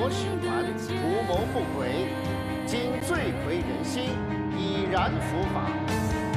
所使团，图谋不轨，今罪魁人心，已然伏法。